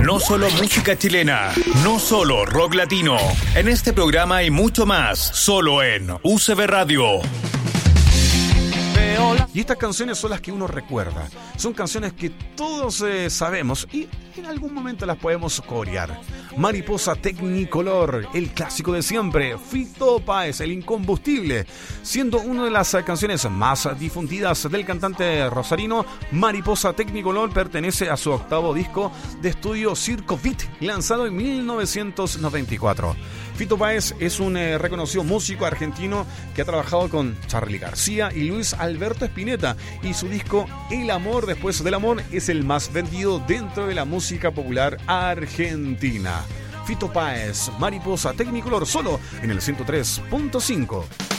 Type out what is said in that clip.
No solo música chilena, no solo rock latino. En este programa hay mucho más, solo en UCB Radio. Y estas canciones son las que uno recuerda. Son canciones que todos sabemos y en algún momento las podemos corear. Mariposa Tecnicolor, el clásico de siempre. Fito Páez, el incombustible. Siendo una de las canciones más difundidas del cantante rosarino, Mariposa Tecnicolor pertenece a su octavo disco de estudio Circo Beat, lanzado en 1994. Fito Páez es un reconocido músico argentino que ha trabajado con Charly García y Luis Alberto Spinetta, y su disco El amor después del amor es el más vendido dentro de la música popular argentina. Fito Páez, Mariposa Tecnicolor, solo en el 103.5.